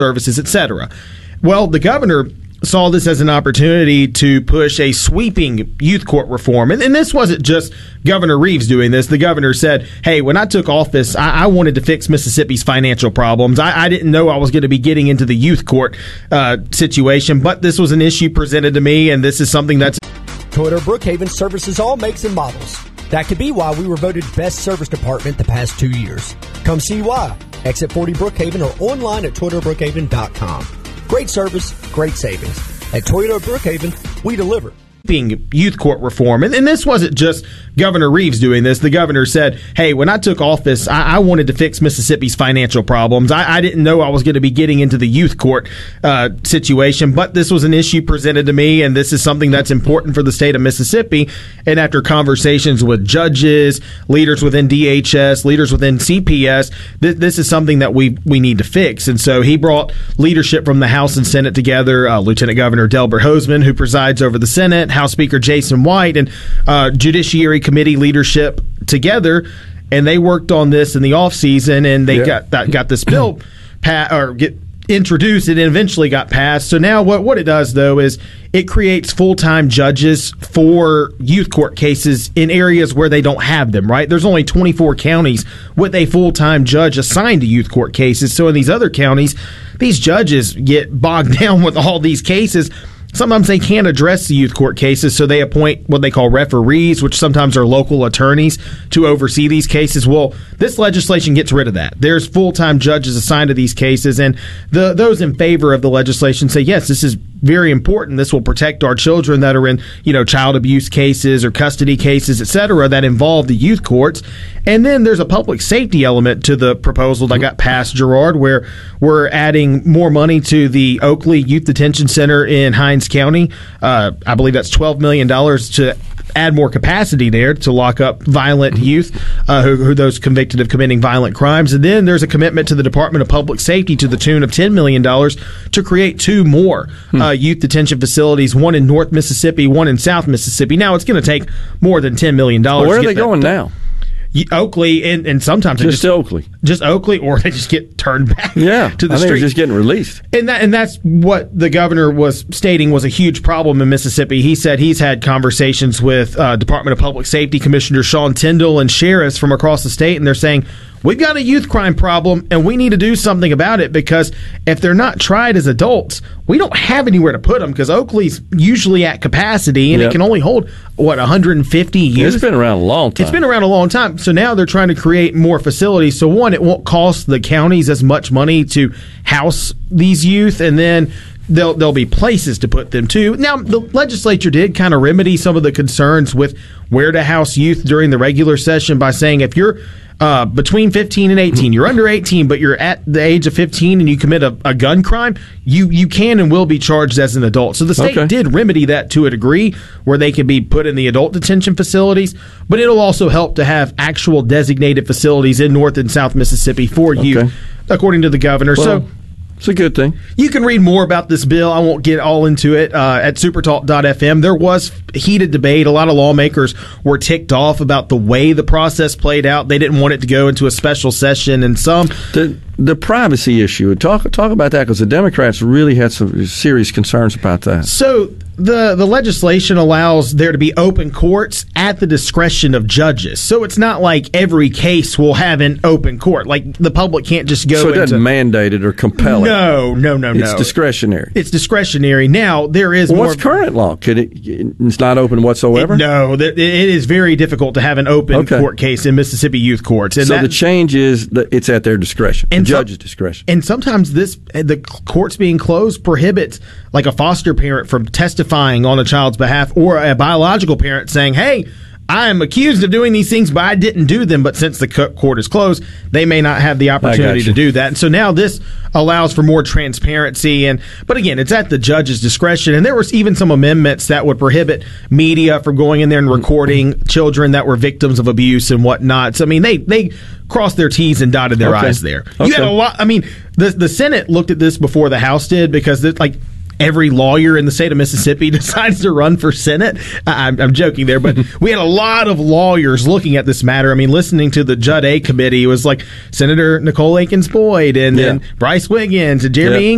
services, etc. Well, the governor saw this as an opportunity to push a sweeping youth court reform. And this wasn't just Governor Reeves doing this. The governor said, hey, when I took office, I wanted to fix Mississippi's financial problems. I didn't know I was going to be getting into the youth court situation, but this was an issue presented to me, and this is something that's... Toyota Brookhaven services all makes and models. That could be why we were voted best service department the past 2 years. Come see why. Exit 40 Brookhaven or online at ToyotaBrookhaven.com. Great service, great savings. At Toyota Brookhaven, we deliver. Youth court reform. And this wasn't just Governor Reeves doing this. The governor said, hey, when I took office, I wanted to fix Mississippi's financial problems. I didn't know I was going to be getting into the youth court situation, but this was an issue presented to me, and this is something that's important for the state of Mississippi. And after conversations with judges, leaders within DHS, leaders within CPS, this is something that we need to fix. And so he brought leadership from the House and Senate together, Lieutenant Governor Delbert Hosemann, who presides over the Senate, House Speaker Jason White, and Judiciary Committee leadership together, and they worked on this in the off season, and they got this bill introduced, and it eventually got passed. So now what it does, though, is it creates full-time judges for youth court cases in areas where they don't have them, right? There's only 24 counties with a full-time judge assigned to youth court cases. So in these other counties, these judges get bogged down with all these cases. Sometimes they can't address the youth court cases, so they appoint what they call referees, which sometimes are local attorneys, to oversee these cases. Well, this legislation gets rid of that. There's full-time judges assigned to these cases, and those in favor of the legislation say, yes, this is very important. This will protect our children that are in, child abuse cases or custody cases, et cetera, that involve the youth courts. And then there's a public safety element to the proposal that got passed, Gerard, where we're adding more money to the Oakley Youth Detention Center in Hinds County. I believe that's $12 million to add more capacity there to lock up violent youth, who those convicted of committing violent crimes. And then there's a commitment to the Department of Public Safety to the tune of $10 million to create 2 more youth detention facilities, one in North Mississippi, one in South Mississippi. Now, it's going to take more than $10 million. Well, where are they going now? Oakley, and sometimes just Oakley, or they just get turned back to the street. I think they're just getting released. And that's what the governor was stating was a huge problem in Mississippi. He said he's had conversations with Department of Public Safety Commissioner Sean Tyndall and sheriffs from across the state, and they're saying, we've got a youth crime problem, and we need to do something about it, because if they're not tried as adults, we don't have anywhere to put them, because Oakley's usually at capacity, and it can only hold, 150 youth? It's been around a long time. It's been around a long time. So now they're trying to create more facilities. So one, it won't cost the counties as much money to house these youth, and then there'll be places to put them too. Now, the legislature did kind of remedy some of the concerns with where to house youth during the regular session by saying if you're between 15 and 18, you're under 18, but you're at the age of 15 and you commit a gun crime, you can and will be charged as an adult. So the state did remedy that to a degree where they can be put in the adult detention facilities, but it'll also help to have actual designated facilities in North and South Mississippi for youth, according to the governor. Well, it's a good thing. You can read more about this bill. I won't get all into it at supertalk.fm. There was heated debate. A lot of lawmakers were ticked off about the way the process played out. They didn't want it to go into a special session, and some... The privacy issue, talk about that, because the Democrats really had some serious concerns about that. So the legislation allows there to be open courts at the discretion of judges. So it's not like every case will have an open court. Like, the public can't just go. So it doesn't mandate it or compel it. No. It's discretionary. It's discretionary. Now, there is more... What's current law? It's not open whatsoever? No, it is very difficult to have an open court case in Mississippi youth courts. And so the change is that it's at their discretion. And judge's discretion. And sometimes the courts being closed prohibits like a foster parent from testifying on a child's behalf, or a biological parent saying, hey, I am accused of doing these things, but I didn't do them. But since the court is closed, they may not have the opportunity to do that. And so now this allows for more transparency. But again, it's at the judge's discretion. And there was even some amendments that would prohibit media from going in there and recording children that were victims of abuse and whatnot. So, I mean, they crossed their T's and dotted their I's there. You had a lot. I mean, the Senate looked at this before the House did, because every lawyer in the state of Mississippi decides to run for Senate. I'm joking there, but we had a lot of lawyers looking at this matter. I mean, listening to the Judd A committee, it was like Senator Nicole Akins Boyd and Bryce Wiggins and Jeremy